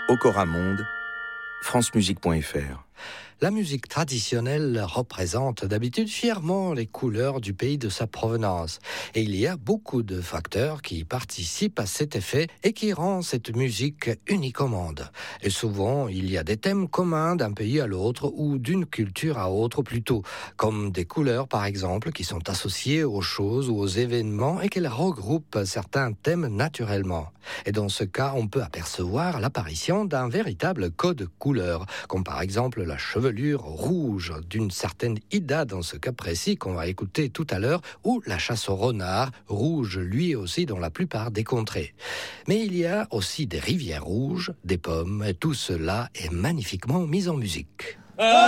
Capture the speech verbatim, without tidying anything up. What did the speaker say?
Okora Monde, francemusique point f r. La musique traditionnelle représente d'habitude fièrement les couleurs du pays de sa provenance. Et il y a beaucoup de facteurs qui participent à cet effet et qui rendent cette musique unique au monde. Et souvent, il y a des thèmes communs d'un pays à l'autre ou d'une culture à autre plutôt, comme des couleurs par exemple qui sont associées aux choses ou aux événements et qu'elles regroupent certains thèmes naturellement. Et dans ce cas, on peut apercevoir l'apparition d'un véritable code couleur, comme par exemple la chevelure rouge d'une certaine Ida dans ce cas précis qu'on va écouter tout à l'heure, ou la chasse au renard, rouge lui aussi dans la plupart des contrées. Mais il y a aussi des rivières rouges, des pommes, et tout cela est magnifiquement mis en musique.